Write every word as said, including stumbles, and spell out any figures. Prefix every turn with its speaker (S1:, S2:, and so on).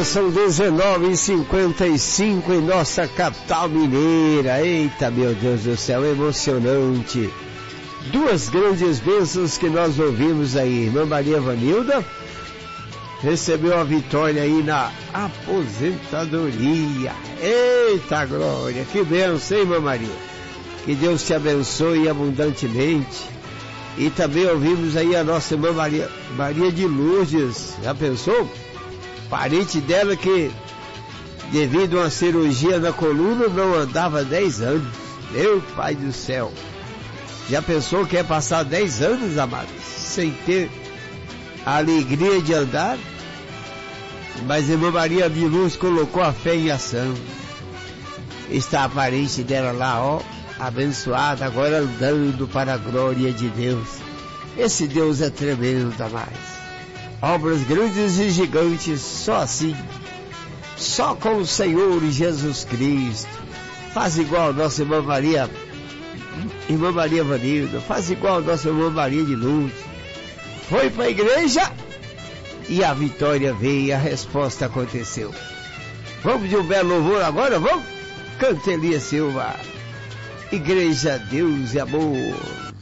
S1: Agora são dezenove e cinquenta e cinco em nossa capital mineira. Eita, meu Deus do céu, emocionante. Duas grandes bênçãos que nós ouvimos aí. Irmã Maria Vanilda recebeu a vitória aí na aposentadoria. Eita glória, que bênção, hein, irmã Maria? Que Deus te abençoe abundantemente. E também ouvimos aí a nossa irmã Maria, Maria de Lourdes. Já pensou? Parente dela que, devido a uma cirurgia na coluna, não andava há dez anos. Meu Pai do céu. Já pensou que é passar dez anos, amados, sem ter a alegria de andar? Mas a irmã Maria de Luz colocou a fé em ação. Está a parente dela lá, ó, abençoada, agora andando para a glória de Deus. Esse Deus é tremendo, amados. Obras grandes e gigantes, só assim, só com o Senhor Jesus Cristo. Faz igual a nossa irmã Maria, irmã Maria Vanilda, faz igual a nossa irmã Maria de Lourdes. Foi para a igreja e a vitória veio, a resposta aconteceu. Vamos de um belo louvor agora, vamos? Cante Elias Silva. Igreja, Deus e amor.